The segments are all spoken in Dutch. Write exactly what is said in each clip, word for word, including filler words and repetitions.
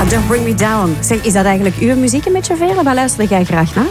Ja, Don't Bring Me Down. Zeg, is dat eigenlijk uw muziek een beetje, Vere? Waar luister jij graag naar?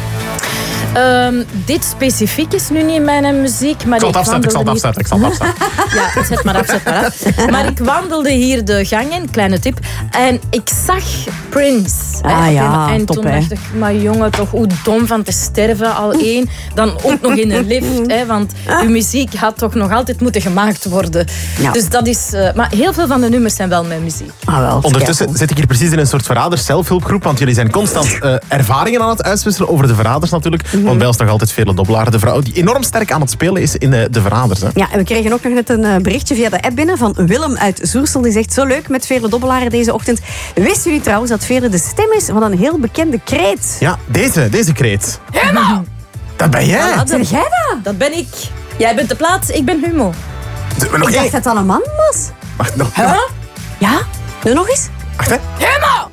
Um, dit specifiek is nu niet mijn muziek, maar ik zal het ik afzetten, ik zal het afzetten, ik zal het afzetten. Ja, zet maar af, zet maar af. Maar ik wandelde hier de gang in, kleine tip, en ik zag Prince. Ah hè, ja, en top, toen hè. dacht ik, maar jongen, toch hoe dom van te sterven, al één. Dan ook nog in een lift, hè, want uw muziek had toch nog altijd moeten gemaakt worden. Ja. Dus dat is... Uh, maar heel veel van de nummers zijn wel mijn muziek. Ah, wel, Ondertussen kijk, zit ik hier precies in een soort verraders-zelfhulpgroep, want jullie zijn constant uh, ervaringen aan het uitwisselen over de verraders natuurlijk. Mm-hmm. Want bij ons nog altijd Veerle Dobbelaar, de vrouw die enorm sterk aan het spelen is in uh, de verraders. Hè. Ja, en we kregen ook nog net een uh, berichtje via de app binnen van Willem uit Zoersel. Die zegt, zo leuk met Veerle Dobbelaar deze ochtend. Wisten jullie trouwens dat Veerle de stem is van een heel bekende kreet? Ja, deze, deze kreet. Humo! Dat ben jij. Ah, Ben jij dat? Dat ben ik. Jij bent de plaats, ik ben Humo. Nog Ik dacht één. dat het al een man was. Wacht, nog. Huh? Ja? Nu nog eens? Wacht, hè. Humo!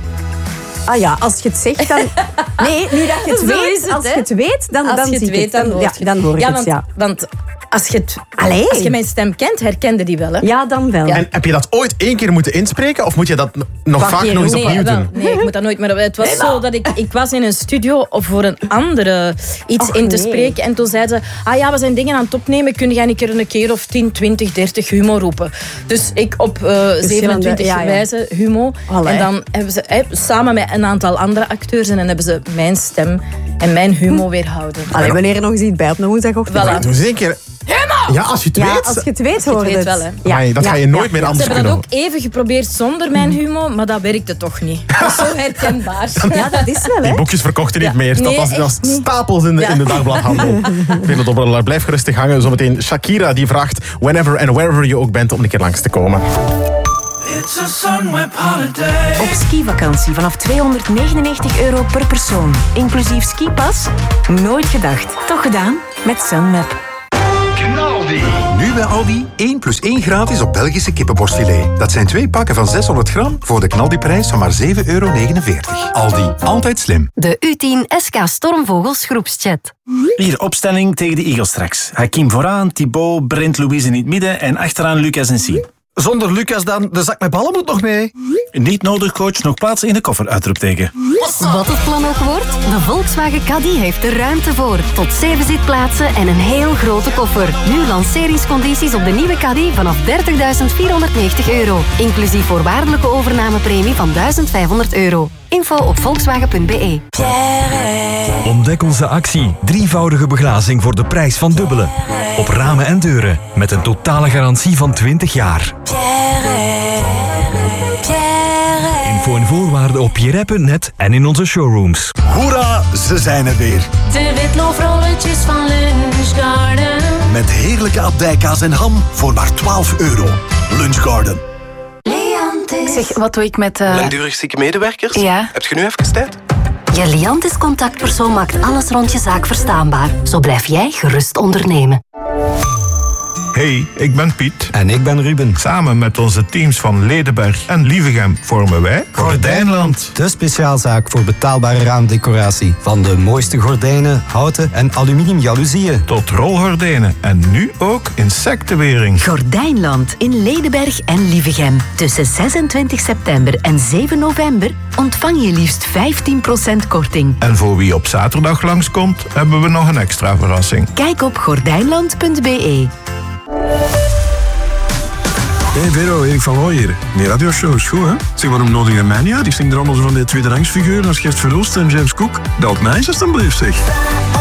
Ah ja, als je het zegt, dan... Nee, nu dat je het Zo weet, is het, als je hè? het weet, dan, Als dan je het zie ik weet, dan het. hoor Ja, je dan hoor ik ja, het, want, ja. want als je, het, Allee. als je mijn stem kent, herkende die wel, hè? Ja, dan wel. En heb je dat ooit één keer moeten inspreken of moet je dat nog Wacht, vaak hier, nog eens nee, opnieuw wel, doen? nee, ik moet dat nooit meer... Het was zo dat ik, ik was in een studio voor een andere iets Och, in te nee. spreken. En toen zeiden ze, ah ja, we zijn dingen aan het opnemen. Kun jij een keer een keer of tien, twintig, dertig Humo roepen? Dus ik op uh, zevenentwintig ja, ja. wijze Humo. Allee. En dan hebben ze eh, samen met een aantal andere acteurs en dan hebben ze mijn stem en mijn Humo weerhouden. Allee, we leren nog eens iets bij op een woensdagochtend. Voilà. Doe eens één keer. Ja, als je het Ja, weet. als je het weet, je hoor het je weet het. wel, hè. Ja. Amai, dat Ja, ga je ja, nooit meer ja. Ze anders hebben kunnen. dat ook even geprobeerd zonder mijn Humo, maar dat werkte toch niet. Dat is zo herkenbaar. Ja, dat is wel, hè. Die boekjes verkochten niet Ja. meer. Dat Nee, was, dat was echt niet. stapels in de, Ja. in de dagbladhandel. Veerle Dobbelaar, blijf gerustig hangen. Zometeen Shakira die vraagt whenever and wherever je ook bent om een keer langs te komen. It's a Sunweb holiday. Op skivakantie vanaf tweehonderdnegenennegentig euro per persoon. Inclusief skipas? Nooit gedacht. Toch gedaan? Met Sunweb. Knaldi. Nu bij Aldi één plus één gratis op Belgische kippenborstfilet. Dat zijn twee pakken van zeshonderd gram voor de knaldiprijs van maar zeven euro negenenveertig. Aldi, altijd slim. De U tien S K Stormvogels groepschat. Hier, opstelling tegen de Eagles straks. Hakim vooraan, Thibaut, Brent, Louise in het midden en achteraan Lucas en Sien. Zonder Lucas dan, de zak met ballen moet nog mee. Niet nodig, coach. Nog plaatsen in de koffer, uitroepteken. Wat het plan ook wordt, de Volkswagen Caddy heeft er ruimte voor. Tot zeven zitplaatsen en een heel grote koffer. Nu lanceringscondities op de nieuwe Caddy vanaf dertigduizend vierhonderdnegentig euro. Inclusief voorwaardelijke overnamepremie van duizend vijfhonderd euro. Info op volkswagen punt b e. Ontdek onze actie. Drievoudige beglazing voor de prijs van dubbele. Op ramen en deuren. Met een totale garantie van twintig jaar. Info en voorwaarden op pierre punt net en in onze showrooms. Hoera, ze zijn er weer. De witlofrolletjes van Lunchgarden. Met heerlijke abdijkaas en ham voor maar twaalf euro. Lunchgarden. Zeg, wat doe ik met... Uh... Langdurig zieke medewerkers? Ja. Heb je nu even tijd? Je Liantis contactpersoon maakt alles rond je zaak verstaanbaar. Zo blijf jij gerust ondernemen. Hey, ik ben Piet. En ik ben Ruben. Samen met onze teams van Ledenberg en Lievegem vormen wij Gordijnland. De speciaalzaak voor betaalbare raamdecoratie. Van de mooiste gordijnen, houten en aluminium jaloezieën. Tot rolgordijnen en nu ook insectenwering. Gordijnland in Ledenberg en Lievegem. Tussen zesentwintig september en zeven november ontvang je liefst vijftien procent korting. En voor wie op zaterdag langskomt, hebben we nog een extra verrassing. Kijk op gordijnland punt b e. Hey Vero, Erik van Looy hier. Die radioshow is goed, hè? Zeg, waarom nodig je mij niet uit? Die zingt er allemaal zo van die tweederangsfiguren als Gert Verhulst en James Cook. Dat ook nice, alstublieft, zeg.